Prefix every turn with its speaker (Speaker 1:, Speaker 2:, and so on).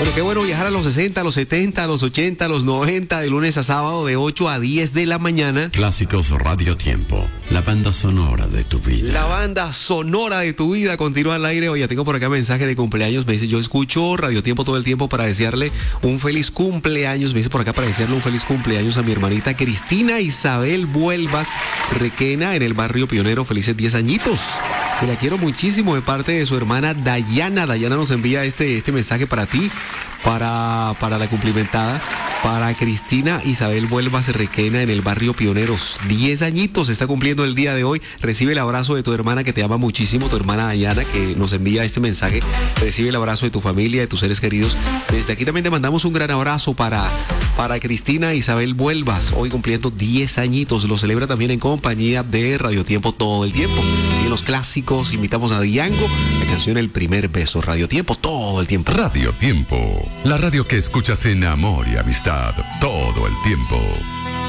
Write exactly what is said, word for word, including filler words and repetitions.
Speaker 1: Bueno, qué bueno viajar a los sesenta, a los setenta, a los ochenta, a los noventa, de lunes a sábado, de ocho a diez de la mañana.
Speaker 2: Clásicos Radio Tiempo, la banda sonora de tu vida.
Speaker 1: La banda sonora de tu vida continúa al aire. Oye, tengo por acá mensaje de cumpleaños. Me dice, yo escucho Radio Tiempo todo el tiempo para desearle un feliz cumpleaños. Me dice por acá para desearle un feliz cumpleaños a mi hermanita Cristina Isabel Vuelvas Requena en el barrio Pionero. Felices diez añitos. Que la quiero muchísimo de parte de su hermana Dayana. Dayana nos envía este, este mensaje para ti, para, para la cumplimentada, para Cristina Isabel Vuelvas Requena en el barrio Pioneros. diez añitos está cumpliendo el día de hoy. Recibe el abrazo de tu hermana que te ama muchísimo, tu hermana Dayana, que nos envía este mensaje. Recibe el abrazo de tu familia, de tus seres queridos. Desde aquí también te mandamos un gran abrazo para, para Cristina Isabel Vuelvas, hoy cumpliendo diez añitos. Lo celebra también en compañía de Radio Tiempo todo el tiempo. Siguen los clásicos. Invitamos a Diango, la canción El Primer Beso. Radio Tiempo todo el tiempo.
Speaker 3: Radio Tiempo, la radio que escuchas en amor y amistad todo el tiempo.